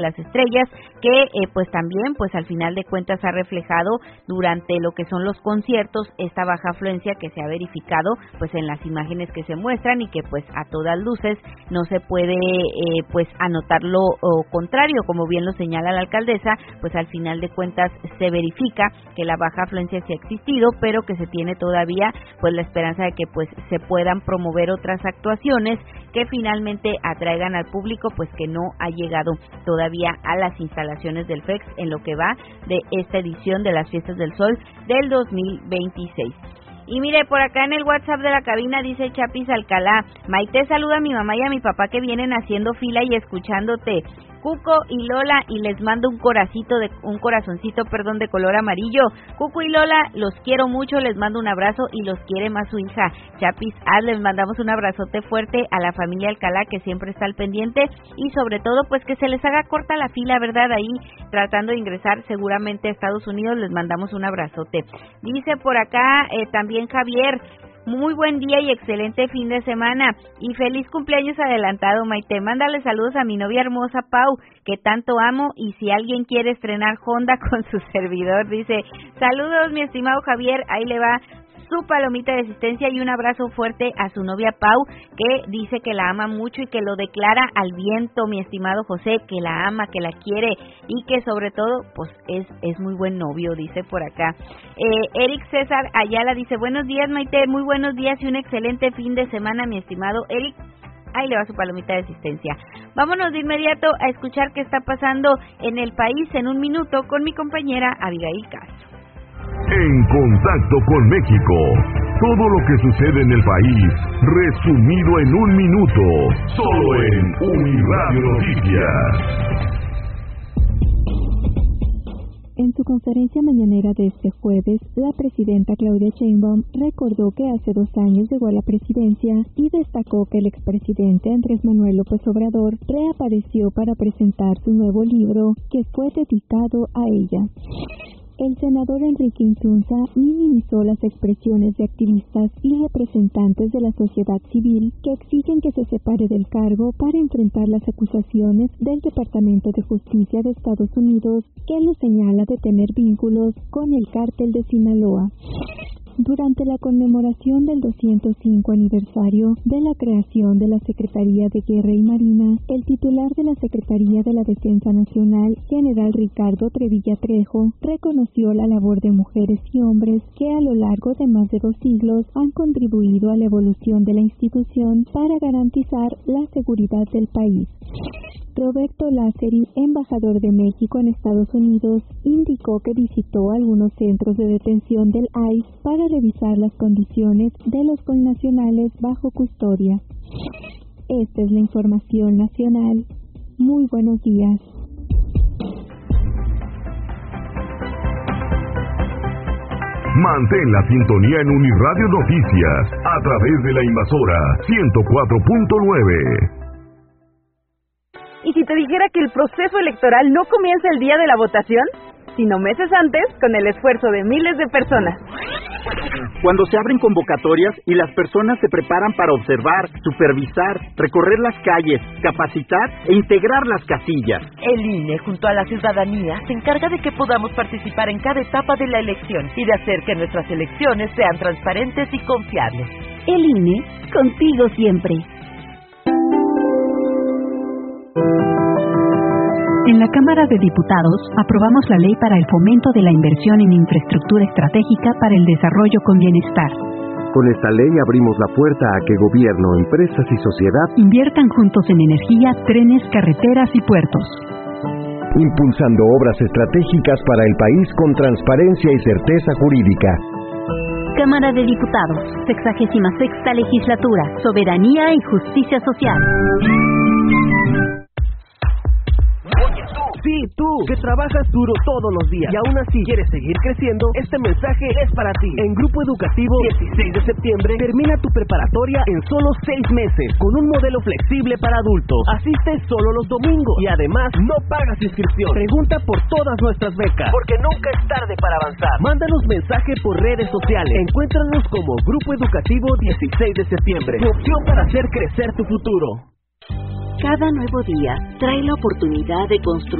las estrellas, que pues también pues al final de cuentas ha reflejado durante lo que son los conciertos esta baja afluencia que se ha verificado pues en las imágenes que se muestran y que pues a todas luces no se puede pues anotar lo contrario, como bien lo señala la alcaldesa, pues al final de cuentas se verifica que la baja afluencia sí ha existido, pero que se tiene todavía pues la esperanza de que pues se puedan promover otras actuaciones que finalmente atraigan al público pues que no ha llegado todavía a las instalaciones del FEX en lo que va de esta edición de las Fiestas del Sol del 2026. Y mire, por acá en el WhatsApp de la cabina dice Chapis Alcalá, Maite saluda a mi mamá y a mi papá que vienen haciendo fila y escuchándote, Cuco y Lola, y les mando un corazoncito de color amarillo. Cuco y Lola, los quiero mucho, les mando un abrazo y los quiere más su hija. Chapis, les mandamos un abrazote fuerte a la familia Alcalá que siempre está al pendiente y sobre todo pues que se les haga corta la fila, ¿verdad? Ahí tratando de ingresar seguramente a Estados Unidos, les mandamos un abrazote. Dice por acá también Javier, muy buen día y excelente fin de semana y feliz cumpleaños adelantado, Maite. Mándale saludos a mi novia hermosa Pau, que tanto amo, y si alguien quiere estrenar Honda con su servidor, dice, saludos mi estimado Javier, ahí le va su palomita de asistencia y un abrazo fuerte a su novia Pau, que dice que la ama mucho y que lo declara al viento, mi estimado José, que la ama, que la quiere y que sobre todo pues es muy buen novio, dice por acá. Eric César Ayala dice, buenos días Maite, muy buenos días y un excelente fin de semana, mi estimado Eric. Ahí le va su palomita de asistencia. Vámonos de inmediato a escuchar qué está pasando en el país en un minuto con mi compañera Abigail Castro. En contacto con México, todo lo que sucede en el país, resumido en un minuto, solo en Uniradio Noticias. En su conferencia mañanera de este jueves, la presidenta Claudia Sheinbaum recordó que hace 2 años llegó a la presidencia y destacó que el expresidente Andrés Manuel López Obrador reapareció para presentar su nuevo libro que fue dedicado a ella. El senador Enrique Insunza minimizó las expresiones de activistas y representantes de la sociedad civil que exigen que se separe del cargo para enfrentar las acusaciones del Departamento de Justicia de Estados Unidos que lo señala de tener vínculos con el cártel de Sinaloa. Durante la conmemoración del 205 aniversario de la creación de la Secretaría de Guerra y Marina, el titular de la Secretaría de la Defensa Nacional, general Ricardo Trevilla Trejo, reconoció la labor de mujeres y hombres que a lo largo de más de 2 siglos han contribuido a la evolución de la institución para garantizar la seguridad del país. Roberto Lázari, embajador de México en Estados Unidos, indicó que visitó algunos centros de detención del ICE para revisar las condiciones de los connacionales bajo custodia. Esta es la información nacional. Muy buenos días. Mantén la sintonía en Uniradio Noticias a través de la Invasora 104.9. ¿Y si te dijera que el proceso electoral no comienza el día de la votación, sino meses antes con el esfuerzo de miles de personas? Cuando se abren convocatorias y las personas se preparan para observar, supervisar, recorrer las calles, capacitar e integrar las casillas. El INE, junto a la ciudadanía, se encarga de que podamos participar en cada etapa de la elección y de hacer que nuestras elecciones sean transparentes y confiables. El INE, contigo siempre. En la Cámara de Diputados aprobamos la ley para el fomento de la inversión en infraestructura estratégica para el desarrollo con bienestar. Con esta ley abrimos la puerta a que gobierno, empresas y sociedad inviertan juntos en energía, trenes, carreteras y puertos. Impulsando obras estratégicas para el país con transparencia y certeza jurídica. Cámara de Diputados, 66ª Legislatura, Soberanía y Justicia Social. Sí, tú, que trabajas duro todos los días y aún así quieres seguir creciendo, este mensaje es para ti. En Grupo Educativo 16 de septiembre termina tu preparatoria en solo 6 meses con un modelo flexible para adultos. Asiste solo los domingos y además no pagas inscripción. Pregunta por todas nuestras becas, porque nunca es tarde para avanzar. Mándanos mensaje por redes sociales. Encuéntranos como Grupo Educativo 16 de septiembre. Tu opción para hacer crecer tu futuro. Cada nuevo día trae la oportunidad de construir